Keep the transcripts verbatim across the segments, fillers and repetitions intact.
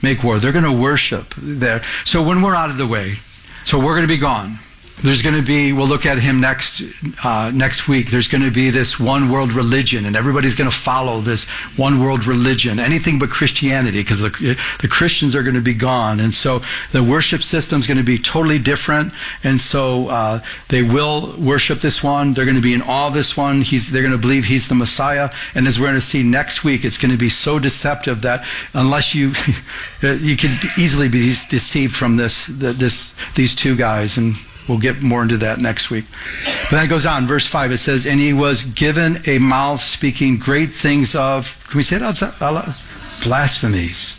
make war. They're going to worship there. So when we're out of the way, so we're going to be gone. There's going to be, we'll look at him next uh, next week, there's going to be this one world religion, and everybody's going to follow this one world religion, anything but Christianity, because the, the Christians are going to be gone. And so the worship system is going to be totally different. And so uh, they will worship this one. They're going to be in awe of this one. He's, they're going to believe he's the Messiah. And as we're going to see next week, it's going to be so deceptive that unless you, you can easily be deceived from this, this, these two guys. And we'll get more into that next week. But then it goes on, verse five, it says, and he was given a mouth speaking great things of, can we say that out loud? Blasphemies.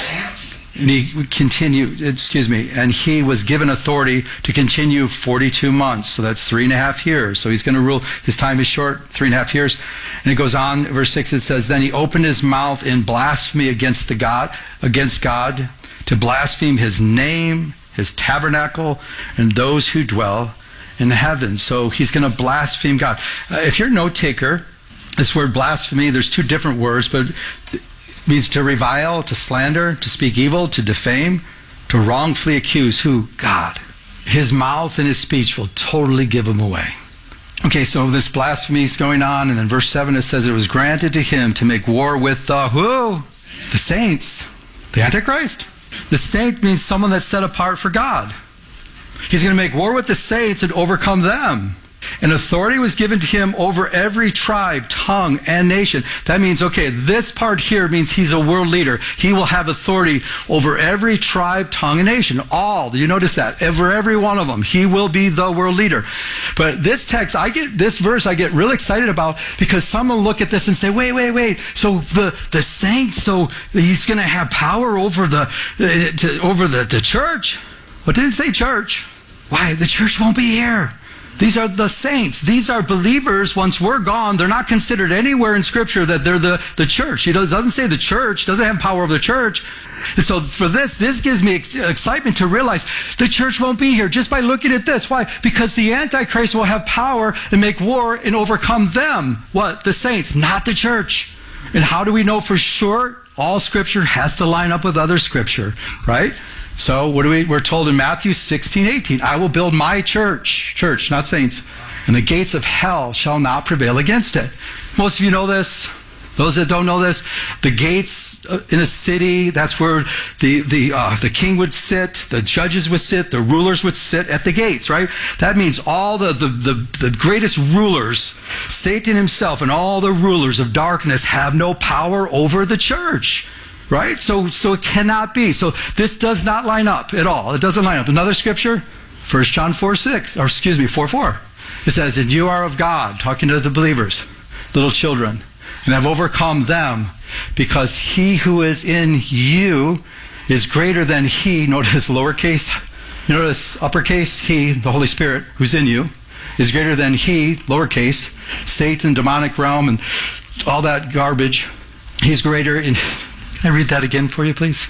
And he continued, excuse me, and he was given authority to continue forty-two months. So that's three and a half years. So he's going to rule, his time is short, three and a half years. And it goes on, verse six, it says, then he opened his mouth in blasphemy against the God, against God, to blaspheme his name, his tabernacle, and those who dwell in the heavens. So he's going to blaspheme God. Uh, if you're a note taker, this word blasphemy, there's two different words, but it means to revile, to slander, to speak evil, to defame, to wrongfully accuse who? God. His mouth and his speech will totally give him away. Okay, so this blasphemy is going on, and then verse seven, it says it was granted to him to make war with the who? The saints. The Antichrist. The saint means someone that's set apart for God. He's going to make war with the saints and overcome them. And authority was given to him over every tribe, tongue, and nation. That means, okay, this part here means he's a world leader. He will have authority over every tribe, tongue, and nation. All. Do you notice that? Over every one of them. He will be the world leader. But this text, I get, this verse I get real excited about because some will look at this and say, wait, wait, wait. So the, the saints, so he's going to have power over the, uh, to, over the, the church? Well, it didn't say church. Why? The church won't be here. These are the saints. These are believers. Once we're gone, they're not considered anywhere in Scripture that they're the, the church. It doesn't say the church. It doesn't have power over the church. And so for this, this gives me excitement to realize the church won't be here just by looking at this. Why? Because the Antichrist will have power and make war and overcome them. What? The saints, not the church. And how do we know for sure? All Scripture has to line up with other Scripture, right? So what do we, we're told in Matthew sixteen, eighteen, I will build my church, church, not saints, and the gates of hell shall not prevail against it. Most of you know this. Those that don't know this, the gates in a city, that's where the, the, uh, the king would sit, the judges would sit, the rulers would sit at the gates, right? That means all the, the, the, the greatest rulers, Satan himself and all the rulers of darkness have no power over the church. Right? So, so it cannot be. So this does not line up at all. It doesn't line up. Another scripture, First John four, six, or excuse me, four, four. It says, and you are of God, talking to the believers, little children, and have overcome them, because he who is in you is greater than he, notice lowercase, you notice uppercase, he, the Holy Spirit, who's in you, is greater than he, lowercase, Satan, demonic realm, and all that garbage. He's greater in... Can I read that again for you, please?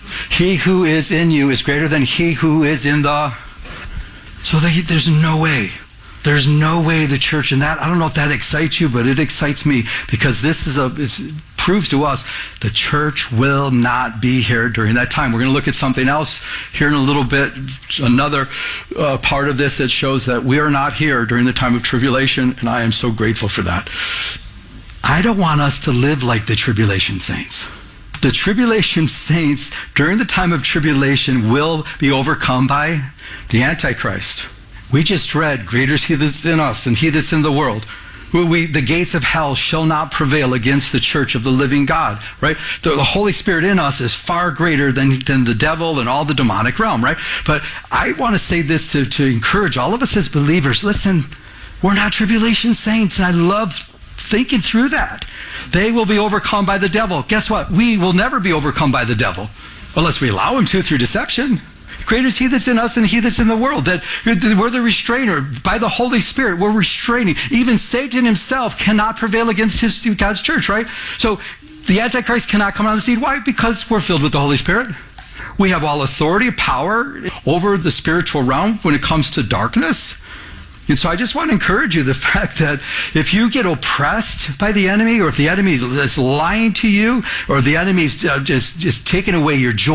He who is in you is greater than he who is in the... So they, there's no way. There's no way the church in that... I don't know if that excites you, but it excites me because this is a... it proves to us the church will not be here during that time. We're going to look at something else here in a little bit, another uh, part of this that shows that we are not here during the time of tribulation, and I am so grateful for that. I don't want us to live like the tribulation saints. The tribulation saints during the time of tribulation will be overcome by the Antichrist. We just read, greater is he that's in us than he that's in the world. We, we, the gates of hell shall not prevail against the church of the living God, right? The, the Holy Spirit in us is far greater than, than the devil and all the demonic realm, right? But I want to say this to, to encourage all of us as believers. Listen, we're not tribulation saints, and I love thinking through that. They will be overcome by the devil. Guess what? We will never be overcome by the devil unless we allow him to through deception. Greater is he that's in us than he that's in the world. That we're the restrainer. By the Holy Spirit, we're restraining. Even Satan himself cannot prevail against his God's church, right? So the Antichrist cannot come on the scene. Why? Because we're filled with the Holy Spirit. We have all authority, power over the spiritual realm when it comes to darkness. And so I just want to encourage you the fact that if you get oppressed by the enemy, or if the enemy is lying to you, or the enemy is just, just taking away your joy,